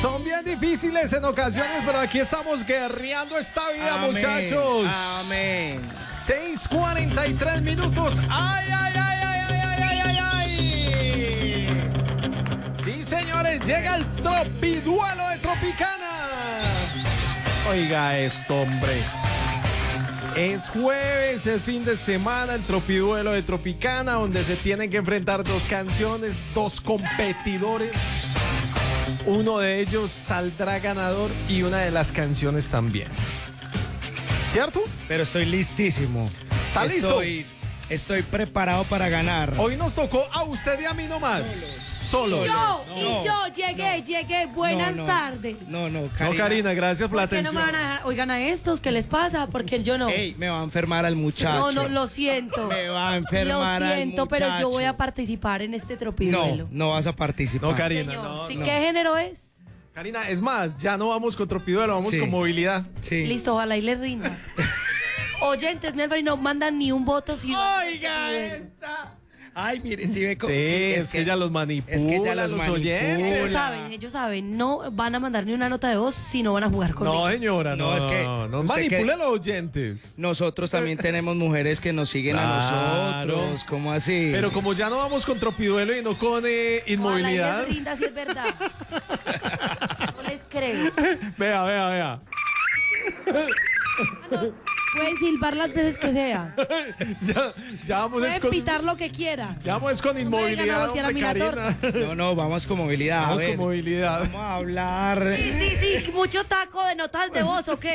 Son bien difíciles en ocasiones, pero aquí estamos guerreando esta vida, Amén, muchachos. Amén. 6:43 minutos. ¡Ay, ay, ay, ay, ay, ay, ay, ay! Sí, señores, llega el tropiduelo de Tropicana. Oiga esto, hombre. Es jueves, es fin de semana, el tropiduelo de Tropicana, donde se tienen que enfrentar dos canciones, dos competidores. Uno de ellos saldrá ganador y una de las canciones también. ¿Cierto? Pero estoy listísimo. ¿Está listo? Estoy preparado para ganar. Hoy nos tocó a usted y a mí nomás. Solos. Yo llegué. Buenas tardes. No, Karina. No, Karina, gracias por la ¿Por qué no atención. me van a dejar? Oigan a estos, ¿qué les pasa? Porque yo no. Ey, me va a enfermar al muchacho. No, lo siento. Me va a enfermar Lo siento, al pero yo muchacho. voy a participar en este tropiduelo. No vas a participar. No, Karina, Señor, no. ¿sí no. qué género es? Karina, es más, ya no vamos con tropiduelo, vamos Sí. con movilidad. Sí. Listo, ojalá y les rinda. Oyentes, mi Álvaro, no mandan ni un voto si Oiga esta. Ay, mire, si ve Sí, es que ella los manipula, es que ella los los manipula. oyentes. ellos saben, no van a mandar ni una nota de voz si no van a jugar conmigo. No, señora, no, No, es que no usted manipule que- los oyentes. Nosotros también tenemos mujeres que nos siguen Claro. a nosotros. ¿Cómo así? Pero como ya no vamos con tropiduelo y no con inmovilidad. Ojalá y les rinda si es verdad. No les creo. Vea. Pueden silbar las veces que sea. Ya vamos es Pueden con, pitar lo que quiera. ya vamos con No me vengan a inmovilidad, voltear a hombre, mí la Karina. No, vamos con movilidad. Vamos a ver, con movilidad. Vamos a hablar. Sí, mucho taco de notas de voz, ¿ok?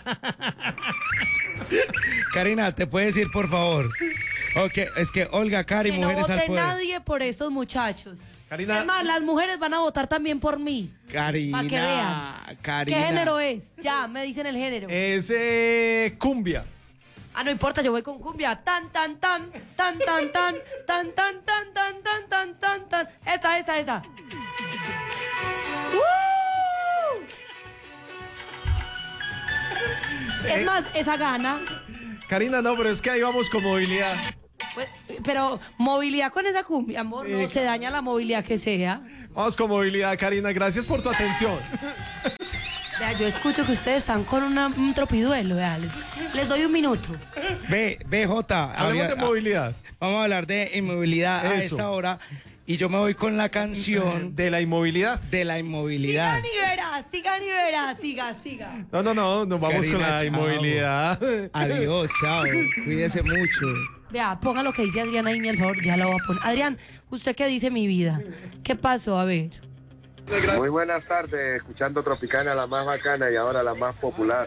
Karina, ¿te puedes ir, por favor? Ok, es que Olga, Cari, Que no mujeres al vote poder. nadie por estos muchachos. Karina. Es más, las mujeres van a votar también por mí. Karina, Pa' que vean. Karina. ¿Qué género es? Ya, me dicen el género. Es cumbia. Ah, no importa, yo voy con cumbia. Tan. Esta. Es más, esa gana. Karina, no, pero es que ahí vamos con movilidad. Pues, pero movilidad con esa cumbia, amor, no se daña la movilidad que sea. Vamos con movilidad, Karina. Gracias por tu atención. Vea, yo escucho que ustedes están con un tropiduelo, vea, les doy un minuto. BJ. Hablemos de movilidad. Vamos a hablar de inmovilidad a Eso. esta hora. Y yo me voy con la canción De la inmovilidad. de la inmovilidad. Sigan y verás, siga. No, nos vamos Karina, con la chao. inmovilidad. Adiós, chao. Cuídese mucho. Vea, ponga lo que dice Adrián ahí, al favor, ya lo voy a poner. Adrián, ¿usted qué dice mi vida? ¿Qué pasó? A ver. Muy buenas tardes, escuchando Tropicana, la más bacana y ahora la más popular.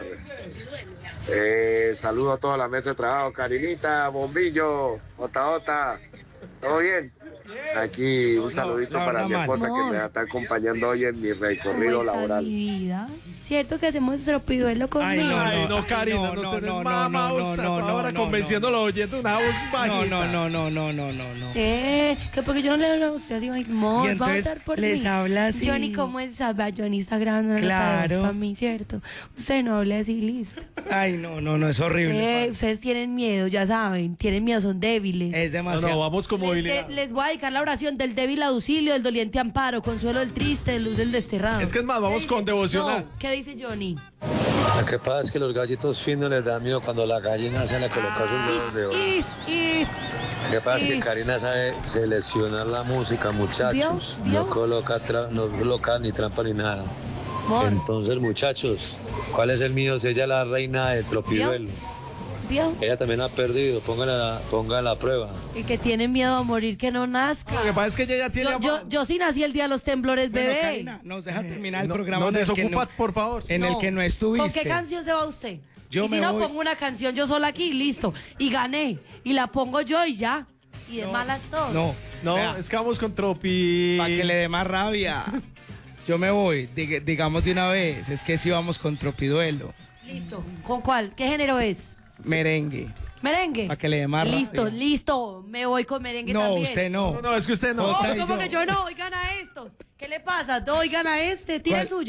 Saludo a toda la mesa de trabajo, Karinita, Bombillo, Ota, ¿todo bien? Aquí un saludito no, para no, mi esposa amor. que me está acompañando hoy en mi recorrido ¿Cómo está laboral. mi vida? ¿Cierto que hacemos tropiduelo conmigo? Ay, no, Ay, no, ay, Karina, no, no, no, usted no, es no, mamá, ahora no, convenciendo a los oyentes una voz bajita. No. Que porque yo no le hablo a usted así, amor, Y va a entonces votar por les mí. habla así. Johnny, ¿cómo estás? Vea, Johnny está grabando una nota de Claro. voz para mí, ¿cierto? Usted no habla así, listo. Ay, no, es horrible. Ustedes tienen miedo, ya saben, tienen miedo, son débiles. Es No, demasiado. vamos con movilidad. Les voy a dedicar la oración del débil auxilio, del doliente amparo, consuelo del triste, de luz del desterrado. Es que es más, vamos ¿Qué con dice? devocional. No, ¿qué dice Johnny? Lo que pasa es que los gallitos finos les da miedo cuando la gallina se le coloca sus huevos de oro. Lo que pasa es que Karina sabe seleccionar la música, muchachos. ¿Vio? No coloca ni trampa ni nada. Amor, Entonces, muchachos, ¿cuál es el mío? Si ella es la reina de tropiduelo. ¿vio? Ella también ha perdido, póngala a prueba. El que tiene miedo a morir que no nazca. Lo que pasa es que ella ya tiene... Yo sí nací el día de los temblores, Bueno, bebé. Karina, nos deja terminar el No, programa nos en el que desocupa, no- por favor. en el que no estuviste. ¿Con qué canción se va usted? Yo y si me no, voy- pongo una canción yo sola aquí, listo. Y gané. Y la pongo yo y ya. Y de malas todos. No, Vea, es que vamos con tropi... para que le dé más rabia. Yo me voy, digamos de una vez, es que sí vamos con tropiduelo. Listo. ¿Con cuál? ¿Qué género es? Merengue. ¿Merengue? Pa' que le dé más rabia. Listo. Me voy con merengue No, también. usted no. No, es que usted no. No, Otra y ¿cómo yo. que yo no? Oigan a estos. ¿Qué le pasa? No, oigan a este. Tira el ¿Cuál? suyo.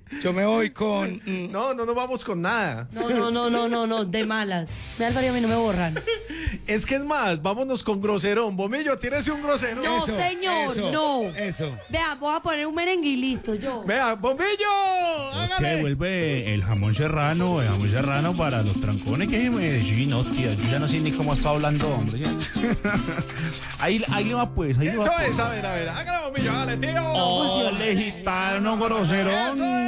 Yo me voy con... No nos vamos con nada. No, de malas. Me Álvaro y a mí no me borran. Es que es más, vámonos con groserón. Bombillo, tírese un groserón. No, señor, no. Eso. Vea, voy a poner un merengue y listo, yo. Vea, Bombillo, hágale. Que vuelve el jamón serrano para los trancones que es Medellín, hostia. Yo ya no sé ni cómo está hablando, hombre. Ya. ahí le va pues, ahí le va. Eso es, a ver, hágale, Bombillo, hágale, tío. Ole, gitano, groserón. Eso es.